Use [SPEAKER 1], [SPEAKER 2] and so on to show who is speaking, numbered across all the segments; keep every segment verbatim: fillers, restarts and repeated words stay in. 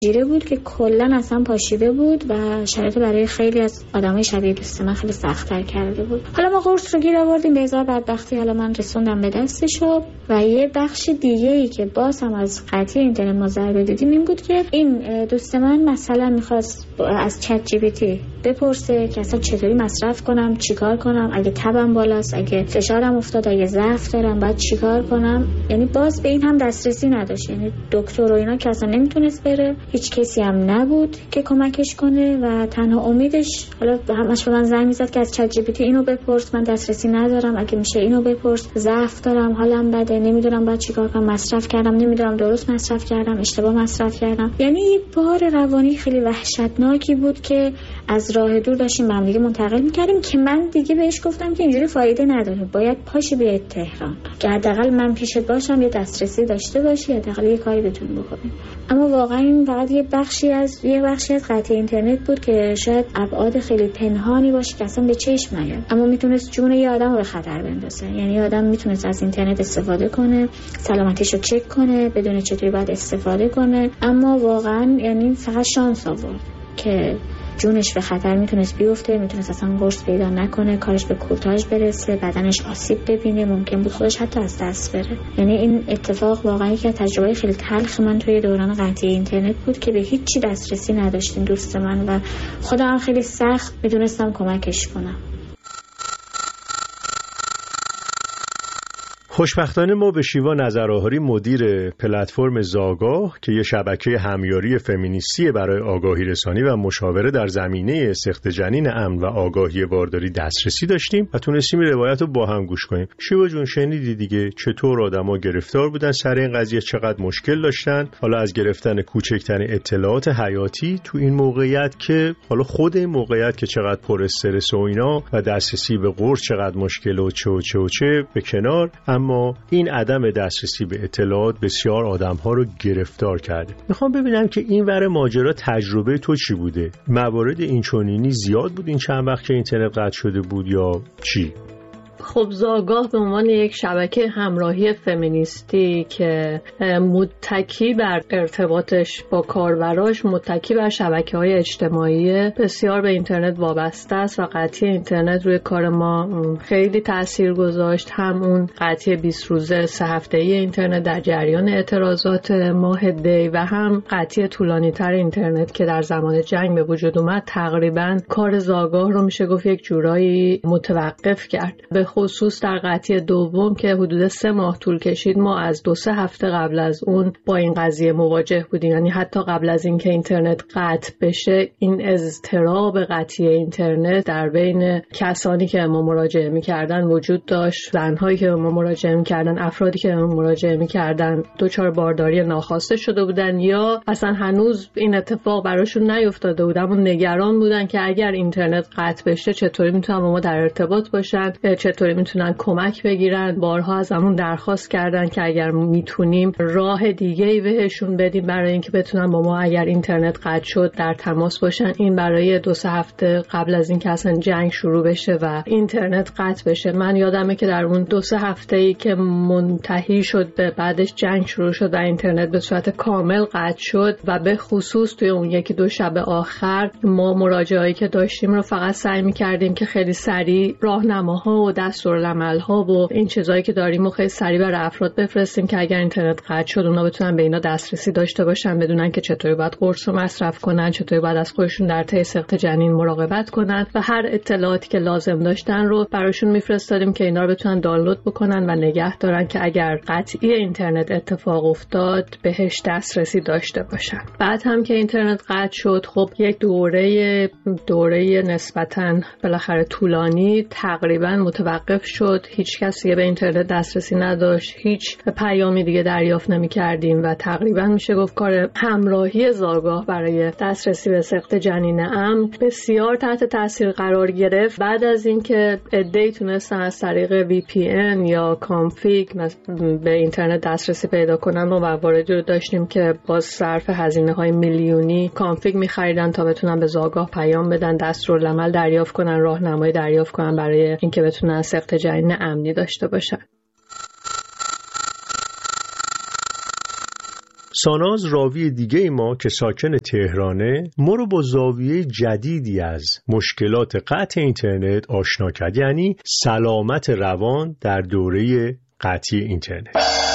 [SPEAKER 1] جیره بود که کلا اصلا پاشیده بود و شرایط برای خیلی از آدمای شبیه دوست من خیلی سخت‌تر کرده بود. حالا ما قرص رو گیر آوردیم، به هزار بدبختی حالا من رسوندم به دستشو. و یه بخش دیگه‌ای که باز هم از قطعی اینترنت ما ضربه دیدیم این بود که این دوست من مثلا می‌خواست از چت جی پی تی بپرسه که اصلا چطوری مصرف کنم، چیکار کنم، اگه تبم بالاست، اگه فشارم افتاد، اگه ضعف دارم بعد چیکار کنم. یعنی باز به این هم دسترسی نداشت، یعنی دکتر و اینا که اصلا نمیتونست بره، هیچ کسی هم نبود که کمکش کنه و تنها امیدش حالا همش به من زنگ میزد که از چت جی پی تی اینو بپرس، من دسترسی ندارم، اگه میشه اینو بپرس، ضعف دارم، حالم بده، نمیدونم بعد چیکار کنم، مصرف کردم نمیدونم درست مصرف کردم، اشتباه مصرف کردم. یعنی یه بار روانی خیلی وحشتناکی بود که از راه دور داشتیم به هم دیگه منتقل می‌کردیم که من دیگه بهش گفتم که اینجوری فایده نداره، باید پاشی بیای تهران که حداقل من پیشت باشم، یه دسترسی داشته باشی، حداقل یه کاری بتونی بکنی. اما واقعا این فقط یه بخشی از یه بخشی از قطع اینترنت بود که شاید ابعاد خیلی پنهانی باشه که اصلا به چشم نیاد، اما میتونست جون یه آدم رو به خطر بندازه. یعنی آدم میتونست از اینترنت استفاده کنه، سلامتیشو چک کنه، بدون چطوری باید استفاده کنه، اما واقعا یعنی فقط شانس آورد که جونش به خطر میتونست بیفته، میتونست اصلا قرص پیدا نکنه، کارش به کورتاژ برسه، بدنش آسیب ببینه، ممکن بود خودش حتی از دست بره. یعنی این اتفاق واقعا یک تجربه خیلی تلخ من توی دوران قطعی اینترنت بود که به هیچی دسترسی نداشتیم دوست من و خودم خیلی سخت میتونستم کمکش کنم.
[SPEAKER 2] خوشبختانه ما به شیوا نظرآهاری مدیر پلتفرم زاگاه که یه شبکه همیاری فمینیستی برای آگاهی رسانی و مشاوره در زمینه سقط جنین امن و آگاهی بارداری دسترسی داشتیم و تونستیم روایت رو با هم گوش کنیم. شیوا جون شنیدی دیگه چطور آدما گرفتار بودن سر این قضیه، چقدر مشکل داشتن، حالا از گرفتن کوچکترین اطلاعات حیاتی تو این موقعیت که حالا خود این موقعیت که چقدر پر استرس و اینا و دسترسی به قرص چقدر مشکل و چه و چه و چه به کنار، اما این عدم دسترسی به اطلاعات بسیار آدم‌ها رو گرفتار کرده. میخوام ببینم که این ور ماجرا تجربه تو چی بوده؟ موارد اینچنینی زیاد بود این چند وقت که اینترنت قطع شده بود یا چی؟
[SPEAKER 3] خب زاگاه به عنوان یک شبکه همراهی فمینیستی که متکی بر ارتباطش با کاربراش متکی بر شبکه‌های اجتماعی بسیار به اینترنت وابسته است و قطعی اینترنت روی کار ما خیلی تأثیر گذاشت. هم اون قطعی بیست روزه سه هفته‌ای اینترنت در جریان اعتراضات ماه دی و هم قطعی طولانی‌تر اینترنت که در زمان جنگ به وجود اومد تقریباً کار زاگاه رو میشه گفت یک جورایی متوقف کرد. به خصوص در قطعی دوم که حدود سه ماه طول کشید، ما از دو سه هفته قبل از اون با این قضیه مواجه بودیم. یعنی حتی قبل از اینکه اینترنت قطع بشه این اضطراب قطعی اینترنت در بین کسانی که ما مراجعه می‌کردن وجود داشت، زن‌هایی که ما مراجعه می‌کردن، افرادی که ما مراجعه می‌کردن دچار بارداری ناخواسته شده بودن یا اصلا هنوز این اتفاق براشون نیفتاده بود اما نگران بودن که اگر اینترنت قطع بشه چطوری میتونن با ما در ارتباط باشن، چطوری میتونن کمک بگیرن. بارها از همون درخواست کردن که اگر میتونیم راه دیگه‌ای بهشون بدیم برای اینکه بتونن با ما اگر اینترنت قطع شد در تماس باشن. این برای دو سه هفته قبل از اینکه اصلا جنگ شروع بشه و اینترنت قطع بشه. من یادمه که در اون دو سه هفته‌ای که منتهی شد به بعدش جنگ شروع شد و اینترنت به صورت کامل قطع شد و به خصوص توی اون یکی دو شب آخر ما مراجعه‌ای که داشتیم رو فقط سعی می‌کردیم که خیلی سریع راهنماها و دستورالعمل‌ها و این چیزایی که داریم و خیلی سریع برای افراد بفرستیم که اگر اینترنت قطع شد اونا بتونن به اینا دسترسی داشته باشن، بدونن که چطوری باید قرص رو مصرف کنن، چطوری باید از خودشون در طی سقط جنین مراقبت کنن و هر اطلاعاتی که لازم داشتن رو براشون میفرستادیم که اینا رو بتونن دانلود بکنن و نگه دارن که اگر قطعی اینترنت اتفاق افتاد بهش دسترسی داشته باشن. بعد هم که اینترنت قطع شد خب یک دوره دوره نسبتاً بالاخره طولانی تقریباً متوقف شد. هیچ کسی به اینترنت دسترسی نداشت، هیچ پیامی دیگه دریافت نمی‌کردیم و تقریباً میشه گفت کار همراهی زاگاه برای دسترسی به سقط جنین امن بسیار تحت تاثیر قرار گرفت. بعد از اینکه عده‌ای تونستن از طریق وی پی ان یا کانفیگ به اینترنت دسترسی پیدا کنن، ما مواردی رو داشتیم که باز صرف هزینه‌های میلیونی کانفیگ می‌خریدن تا بتونن به زاگاه پیام بدن، دستورالعمل دریافت کنن، راهنمایی دریافت کنن برای اینکه بتونن سقط جنین امنی داشته باشن.
[SPEAKER 2] ساناز راوی دیگه ما که ساکن تهرانه ما رو با زاویه جدیدی از مشکلات قطع اینترنت آشنا کرد، یعنی سلامت روان در دوره قطعی اینترنت.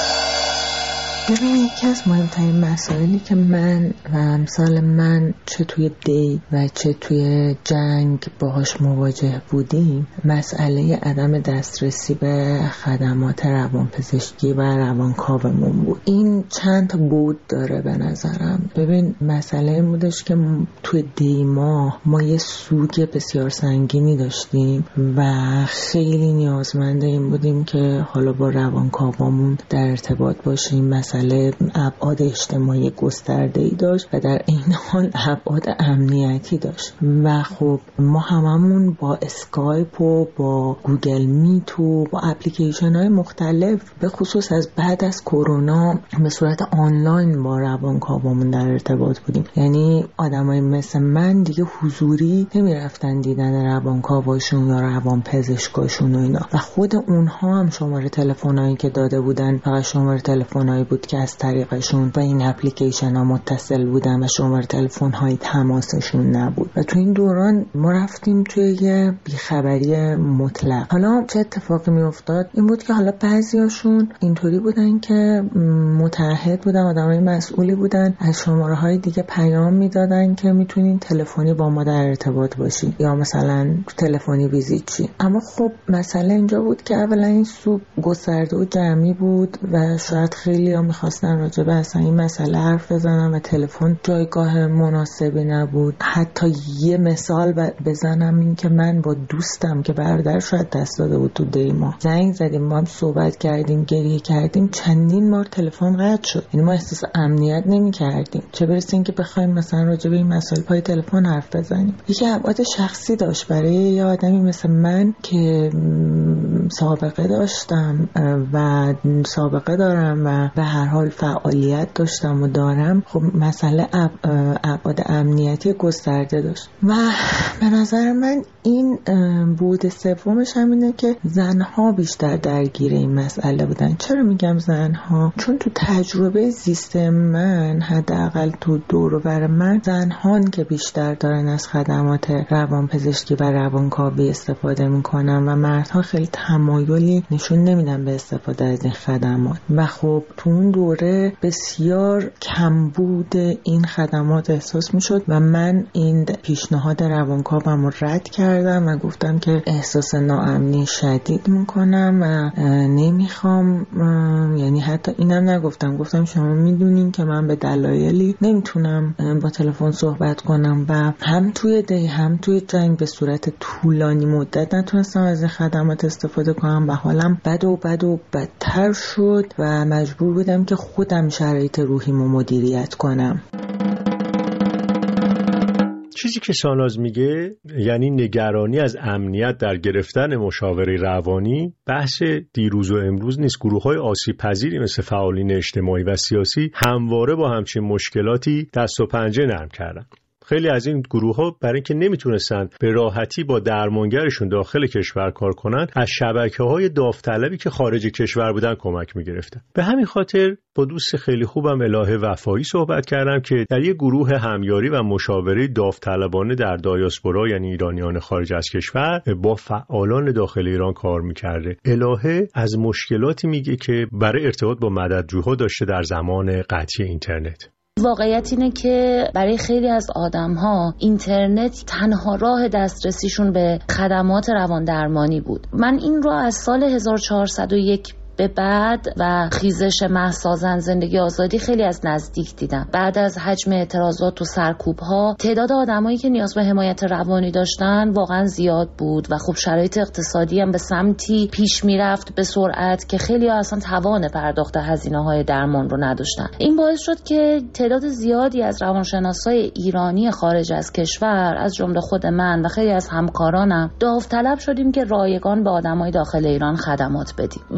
[SPEAKER 4] ببین یکی از مهمترین مسائلی که من و امثال من چه توی دی و چه توی جنگ باهاش مواجه بودیم مسئله عدم دسترسی به خدمات روانپزشکی و روانکاومون بود. این چند تا بود داره به نظرم. ببین مسئله این بودش که توی دی ما ما یه سوگ بسیار سنگینی داشتیم و خیلی نیازمند این بودیم که حالا با روانکاومون در ارتباط باشیم. مسئله ابعاد اجتماعی گسترده‌ای داشت و در این حال ابعاد امنیتی داشت و خب ما هممون با اسکایپ و با گوگل میت و با اپلیکیشن های مختلف به خصوص از بعد از کرونا به صورت آنلاین با روانکاومون در ارتباط بودیم. یعنی آدمای مثل من دیگه حضوری نمیرفتن دیدن روانکاوشون یا روانپزشکاشون و اینا و خود اونها هم شماره تلفنایی که داده بودن فقط شماره تلفنایی بود که از طریقشون با این اپلیکیشن ها متصل بودن و شماره تلفن های تماسشون نبود و تو این دوران ما رفتیم توی یه بیخبری مطلق. حالا چه اتفاقی می افتاد این بود که حالا بعضیاشون اینطوری بودن که متعهد بودن، آدمای مسئولی بودن، از شماره های دیگه پیام میدادن که میتونین تلفنی با ما در ارتباط باشین یا مثلا تلفنی ویزیت چی. اما خب مسئله اینجا بود که اولا این سوگ گسترده و جمعی بود و شاید خیلی ها میخواستن راجع به اصلا این مسئله حرف بزنن و تلفن جایگاه مناسبی نبود. حتی یه مثال بزنم این که من با دوستم که برادر شاید دست داده بود تو دیما زنگ زدیم، با هم صحبت کردیم، گریه کردیم، چندین بار تلفن قطع شد. یعنی ما احساس امنیت نمی کردیم، چه برسه این که بخوایم مثلا راجع به این مسائل پای تلفن حرف بزنیم. یکی ابعاد شخصی داشت برای یه آدمی مثل من که سابقه داشتم و سابقه دارم و به هر حال فعالیت داشتم و دارم. خب مسئله ابعاد امنیتی گسترده داشت و به نظر من این بود سومش همینه که زنها بیشتر درگیر این مسئله بودن. چرا میگم زنها؟ چون تو تجربه زیست من حداقل تو دور و بر من زنهان که بیشتر دارن از خدمات روانپزشکی و روانکاوی استفاده میکنن و مردها خیلی تمایلی نشون نمیدن به استفاده از این خدمات و خب تو اون دوره بسیار کمبود این خدمات احساس میشد و من این پیشنهاد روانکاوم رو رد کردم و گفتم که احساس ناامنی شدید میکنم و نمیخوام، یعنی حتی اینم نگفتم، گفتم شما میدونین که من به دلایلی نمیتونم با تلفن صحبت کنم و هم توی دی هم توی جنگ به صورت طولانی مدت نتونستم از این خدمات استفاده کنم و حالم بد و بد و بدتر شد و مجبور بودم که خودم شرایط روحیمو مدیریت کنم.
[SPEAKER 2] چیزی که ساناز میگه یعنی نگرانی از امنیت در گرفتن مشاوره روانی بحث دیروز و امروز نیست. گروه‌های آسیب پذیری مثل فعالین اجتماعی و سیاسی همواره با همچین مشکلاتی دست و پنجه نرم کردن. خیلی از این گروه‌ها برای اینکه نمیتونستن به راحتی با درمانگرشون داخل کشور کار کنن از شبکه‌های داوطلبی که خارج کشور بودن کمک می‌گرفتن. به همین خاطر با دوست خیلی خوبم الهه وفایی صحبت کردم که در یک گروه همیاری و مشاوره داوطلبانه در دایاسپورا یعنی ایرانیان خارج از کشور با فعالان داخل ایران کار می‌کرده. الهه از مشکلاتی میگه که برای ارتباط با مددجوها داشته در زمان قطعی اینترنت.
[SPEAKER 5] واقعیت اینه که برای خیلی از آدم‌ها اینترنت تنها راه دسترسیشون به خدمات رواندرمانی بود. من این رو از سال هزار و چهارصد و یک به بعد و خیزش مهسا زندگی آزادی خیلی از نزدیک دیدم. بعد از حجم اعتراضات و سرکوب‌ها تعداد آدمایی که نیاز به حمایت روانی داشتن واقعا زیاد بود و خب شرایط اقتصادی هم به سمتی پیش میرفت به سرعت که خیلی ها اصلا توان پرداخت هزینه‌های درمان رو نداشتن. این باعث شد که تعداد زیادی از روانشناسای ایرانی خارج از کشور از جمله خود من و خیلی از همکارانم داوطلب شدیم که رایگان به آدمای داخل ایران خدمات بدیم و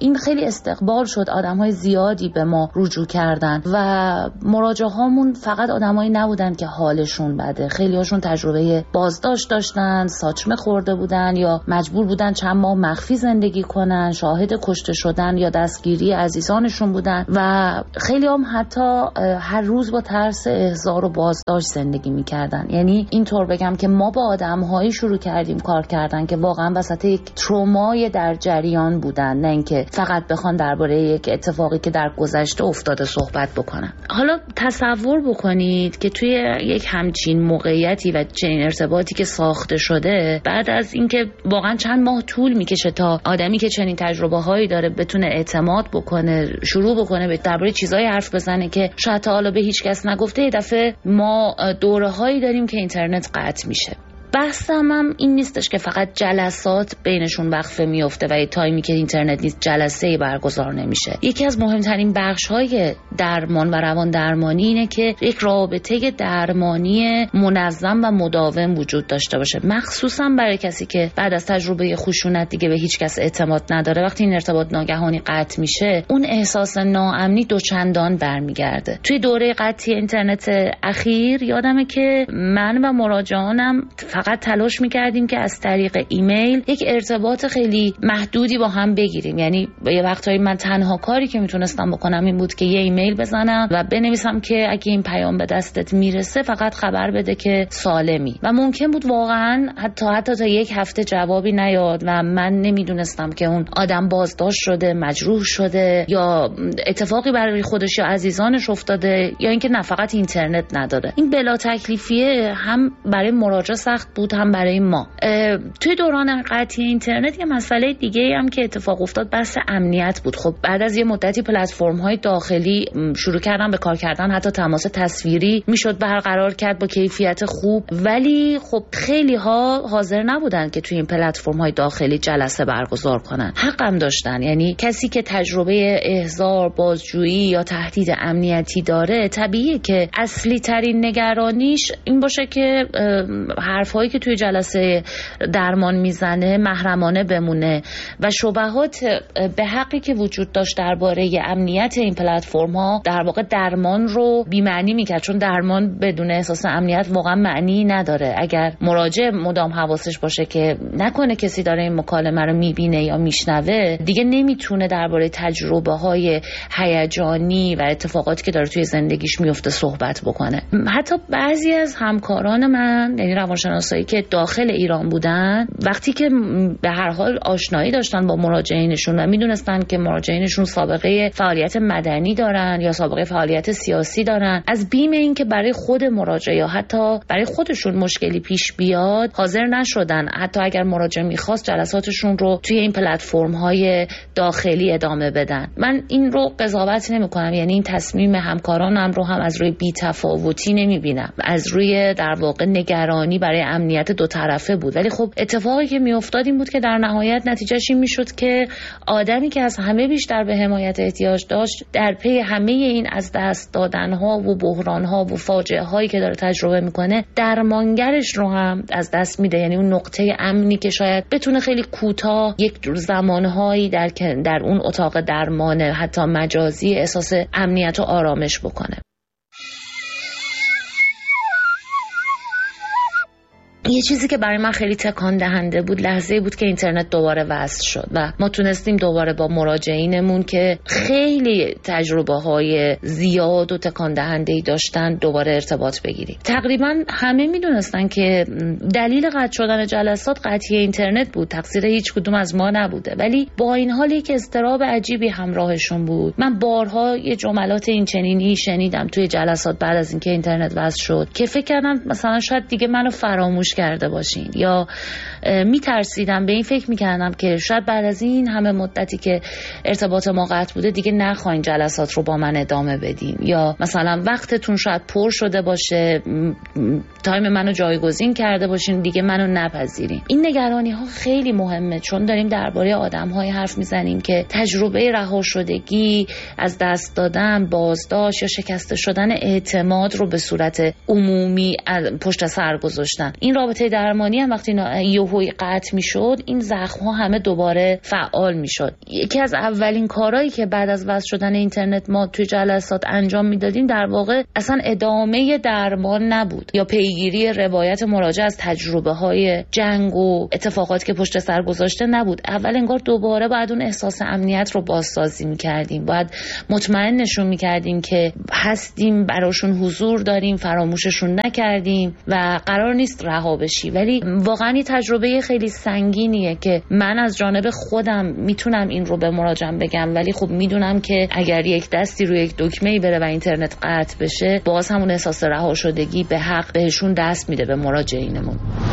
[SPEAKER 5] این خیلی استقبال شد، آدم‌های زیادی به ما رجوع کردن و مراجعه هامون فقط آدمایی نبودن که حالشون بده، خیلی هاشون تجربه بازداشت داشتن، ساچمه خورده بودن یا مجبور بودن چند ماه مخفی زندگی کنن، شاهد کشته شدن یا دستگیری عزیزانشون بودن و خیلی هم حتی هر روز با ترس احضار و بازداشت زندگی میکردن. یعنی اینطور بگم که ما با آدم‌هایی شروع کردیم کار کردن که واقعا وسط یک ترومای در جریان بودن، نه اینکه فقط بخوان درباره یک اتفاقی که در گذشته افتاده صحبت بکنن. حالا تصور بکنید که توی یک همچین موقعیتی و چنین ارتباطی که ساخته شده، بعد از اینکه واقعا چند ماه طول میکشه تا آدمی که چنین تجربه‌هایی داره بتونه اعتماد بکنه، شروع بکنه به درباره چیزایی حرف بزنه که شاید تا حالا به هیچ کس نگفته، یه دفعه ما دوره‌هایی داریم که اینترنت قطع میشه. بحثم هم این نیستش که فقط جلسات بینشون وقفه میفته و یه تایمی که اینترنت نیست جلسه‌ای برگزار نمیشه. یکی از مهمترین بخش‌های درمان و روان درمانی اینه که یک رابطه درمانی منظم و مداوم وجود داشته باشه، مخصوصا برای کسی که بعد از تجربه خشونت دیگه به هیچ کس اعتماد نداره. وقتی این ارتباط ناگهانی قطع میشه، اون احساس ناامنی دوچندان برمیگرده. توی دوره قطعی اینترنت اخیر یادمه که من و مراجعانم فقط تلاش میکردیم که از طریق ایمیل یک ارتباط خیلی محدودی با هم بگیریم. یعنی یه وقتایی من تنها کاری که میتونستم بکنم این بود که یه ایمیل بزنم و بنویسم که اگه این پیام به دستت میرسه فقط خبر بده که سالمی. و ممکن بود واقعا حتی حتی تا یک هفته جوابی نیاد و من نمیدونستم که اون آدم بازداشت شده، مجروح شده یا اتفاقی برای خودش یا عزیزانش افتاده یا اینکه نه فقط اینترنت نداره. این بلا تکلیفیه هم برای مراجع سخت بود هم برای ما. توی دوران قطعی اینترنت یه مسئله دیگه هم که اتفاق افتاد بحث امنیت بود. خب بعد از یه مدتی پلتفرم‌های داخلی شروع کردن به کار کردن، حتی تماس تصویری میشد برقرار کرد با کیفیت خوب، ولی خب خیلی ها حاضر نبودن که توی این پلتفرم‌های داخلی جلسه برگزار کنن. حقم داشتن. یعنی کسی که تجربه احضار، بازجویی یا تهدید امنیتی داره، طبیعیه که اصلی ترین نگرانیش این باشه که حرفایی که توی جلسه درمان میزنه محرمانه بمونه و شبهات به حقی که وجود داشت درباره امنیت این پلتفرم ها در واقع درمان رو بی‌معنی میکرد، چون درمان بدون احساس امنیت واقعا معنی نداره. اگر مراجع مدام حواسش باشه که نکنه کسی داره این مکالمه رو میبینه یا میشنوه، دیگه نمیتونه درباره تجربه های هیجانی و اتفاقاتی که داره توی زندگیش میفته صحبت بکنه. حتی بعضی از همکاران من، یعنی روانشناسایی که داخل ایران بودن، وقتی که به هر حال آشنایی داشتن با مراجعینشون و میدونستن که مراجعینشون سابقه فعالیت مدنی دارن یا سابقه فعالیت سیاسی دارن، از بیم این که برای خود مراجع یا حتی برای خودشون مشکلی پیش بیاد حاضر نشدن، حتی اگر مراجع میخواست جلساتشون رو توی این پلتفرم‌های داخلی ادامه بدن. من این رو قضاوت نمی‌کنم، یعنی این تصمیم همکارانم رو هم از روی بی‌تفاوتی نمی‌بینم، از روی در واقع نگرانی برای امنیت دو طرفه بود. ولی خب اتفاقی که میافتاد این بود که در نهایت نتیجهش این میشد که آدمی که از همه بیشتر به حمایت احتیاج داشت، در پی همه این از دست دادن‌ها و بحران‌ها و فاجعه‌هایی که داره تجربه میکنه، درمانگرش رو هم از دست میده. یعنی اون نقطه امنی که شاید بتونه خیلی کوتاه یک زمانهایی در در اون اتاق درمان حتی مجازی احساس امنیت و آرامش بکنه. یه چیزی که برای من خیلی تکان دهنده بود لحظه‌ای بود که اینترنت دوباره وصل شد و ما تونستیم دوباره با مراجعینمون که خیلی تجربه‌های زیاد و تکان دهنده‌ای داشتن دوباره ارتباط بگیریم. تقریبا همه میدونستن که دلیل قطع شدن جلسات قطعی اینترنت بود، تقصیر هیچ کدوم از ما نبوده، ولی با این حالی که اضطراب عجیبی همراهشون بود. من بارها یه جملات این چنینی شنیدم توی جلسات بعد از اینکه اینترنت وصل شد که فکر کردم مثلا شاید دیگه منو فراموش کرده باشین، یا میترسیدم، به این فکر میکردم که شاید بعد از این همه مدتی که ارتباط ما قطع بوده دیگه نخواین جلسات رو با من ادامه بدیم، یا مثلا وقتتون شاید پر شده باشه، تایم منو جایگزین کرده باشین، دیگه منو نپذیرین. این نگرانی ها خیلی مهمه، چون داریم درباره آدم های حرف میزنیم که تجربه رها شدگی، از دست دادن، بازداشت یا شکسته شدن اعتماد رو به صورت عمومی پشت سر گذاشتن. این رابطه درمانی هم وقتی یهویی قطع میشد، این زخم ها همه دوباره فعال میشد. یکی از اولین کارهایی که بعد از وصل شدن اینترنت ما توی جلسات انجام میدادیم در واقع اصلا ادامه درمان نبود یا پیگیری روایت مراجع از تجربه های جنگ و اتفاقاتی که پشت سر گذاشته نبود. اول انگار دوباره باید اون احساس امنیت رو بازسازی میکردیم، باید مطمئن نشون میکردیم که هستیم، براشون حضور داریم، فراموششون نکردیم و قرار نیست رها بشی. ولی واقعا این تجربه خیلی سنگینیه که من از جانب خودم میتونم این رو به مراجعم بگم، ولی خب میدونم که اگر یک دستی روی یک دکمه‌ای بره و اینترنت قطع بشه، باز همون احساس رها شدگی به حق بهشون دست میده، به مراجعینمون.